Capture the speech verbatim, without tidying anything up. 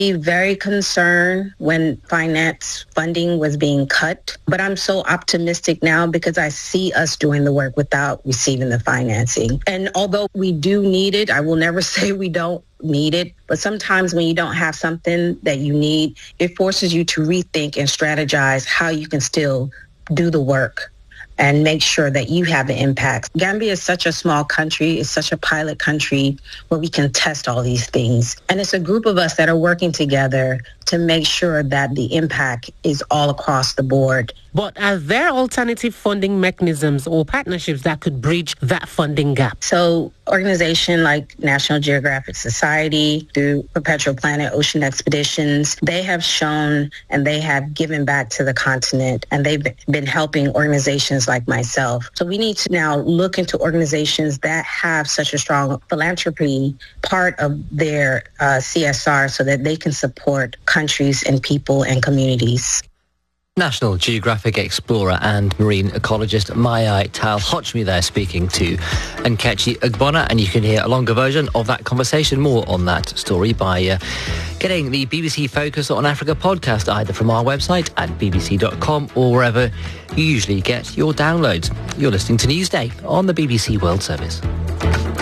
Very concerned when finance funding was being cut, but I'm so optimistic now because I see us doing the work without receiving the financing. And although we do need it, I will never say we don't need it, but sometimes when you don't have something that you need, it forces you to rethink and strategize how you can still do the work and make sure that you have an impact. Gambia is such a small country. It's such a pilot country where we can test all these things. And it's a group of us that are working together to make sure that the impact is all across the board. But are there alternative funding mechanisms or partnerships that could bridge that funding gap? So organizations like National Geographic Society, through Perpetual Planet Ocean Expeditions, they have shown and they have given back to the continent, and they've been helping organizations like myself. So we need to now look into organizations that have such a strong philanthropy part of their uh, C S R so that they can support countries and people and communities. National Geographic explorer and marine ecologist Maya Tal Hochmi there speaking to Nkechi Ugbonna, and you can hear a longer version of that conversation, more on that story, by uh, getting the B B C Focus on Africa podcast either from our website at b b c dot com or wherever you usually get your downloads. You're listening to Newsday on the B B C World Service.